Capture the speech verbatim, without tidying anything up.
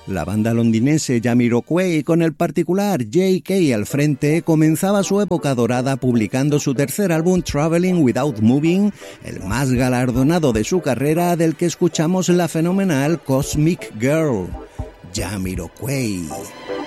La banda londinense Jamiroquai, con el particular J K al frente, comenzaba su época dorada publicando su tercer álbum Traveling Without Moving, el más galardonado de su carrera, del que escuchamos la fenomenal Cosmic Girl. Jamiroquai.